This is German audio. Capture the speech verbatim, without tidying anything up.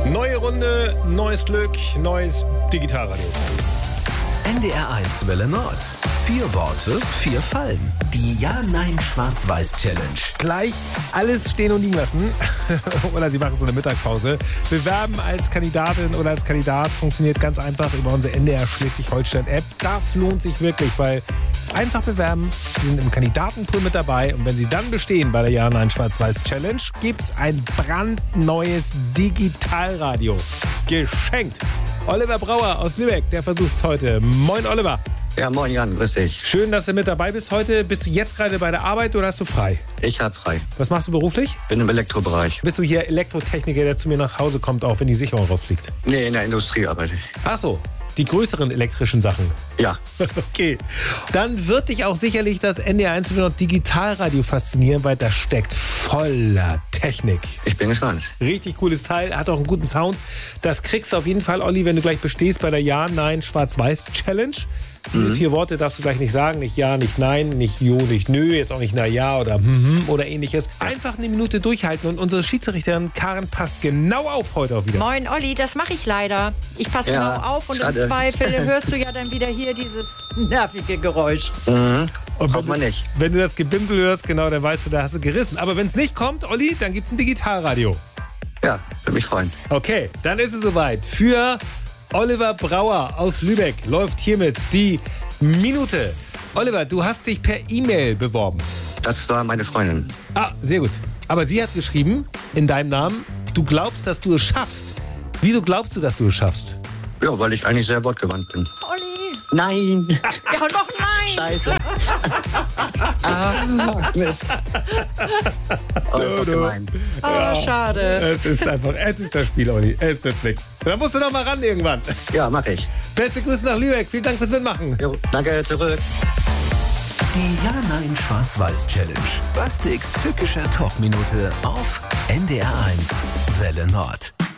Neue Runde, neues Glück, neues Digitalradio. N D R eins Welle Nord. Vier Worte, vier Fallen. Die Ja-Nein-Schwarz-Weiß-Challenge. Gleich alles stehen und liegen lassen. Oder Sie machen so eine Mittagspause. Bewerben als Kandidatin oder als Kandidat funktioniert ganz einfach über unsere N D R Schleswig-Holstein-App. Das lohnt sich wirklich, weil einfach bewerben. Sie sind im Kandidatenpool mit dabei. Und wenn Sie dann bestehen bei der Ja-Nein-Schwarz-Weiß-Challenge, gibt es ein brandneues Digitalradio. Geschenkt. Oliver Brauer aus Lübeck, der versucht es heute. Moin, Oliver. Ja, moin Jan, grüß dich. Schön, dass du mit dabei bist heute. Bist du jetzt gerade bei der Arbeit oder hast du frei? Ich hab frei. Was machst du beruflich? Bin im Elektrobereich. Bist du hier Elektrotechniker, der zu mir nach Hause kommt, auch wenn die Sicherung rausfliegt? Nee, in der Industrie arbeite ich. Ach so, die größeren elektrischen Sachen. Ja. Okay. Dann wird dich auch sicherlich das N D R eins Digitalradio faszinieren, weil das steckt voller Technik. Ich bin gespannt. Richtig cooles Teil, hat auch einen guten Sound. Das kriegst du auf jeden Fall, Olli, wenn du gleich bestehst bei der Ja-Nein-Schwarz-Weiß-Challenge. Diese mhm. vier Worte darfst du gleich nicht sagen. Nicht ja, nicht nein, nicht jo, nicht nö, jetzt auch nicht na ja oder hm, oder ähnliches. Einfach eine Minute durchhalten und unsere Schiedsrichterin Karin passt genau auf heute auch wieder. Moin Olli, das mache ich leider. Ich passe Ja, genau auf und schade. im Zweifel hörst du ja dann wieder hier dieses nervige Geräusch. Mhm. Und Braucht man du, nicht. wenn du das Gebimsel hörst, genau, dann weißt du, da hast du gerissen. Aber wenn es nicht kommt, Olli, dann gibt es ein Digitalradio. Ja, würde mich freuen. Okay, dann ist es soweit. Für Oliver Brauer aus Lübeck läuft hiermit die Minute. Oliver, du hast dich per E-Mail beworben. Das war meine Freundin. Ah, sehr gut. Aber sie hat geschrieben, in deinem Namen, du glaubst, dass du es schaffst. Wieso glaubst du, dass du es schaffst? Ja, weil ich eigentlich sehr wortgewandt bin. Olli! Nein! Ja, noch nein! Scheiße! ah, Mist. Oh, das ist doch gemein. Oh, schade. Es ist einfach, es ist das Spiel, Olli. Es nützt nichts. Da musst du noch mal ran irgendwann. Ja, mach ich. Beste Grüße nach Lübeck. Vielen Dank fürs Mitmachen. Jo, danke, zurück. Die Ja-Nein-Schwarz-Weiß-Challenge. Bastiks tückischer Talkminute auf N D R eins Welle Nord.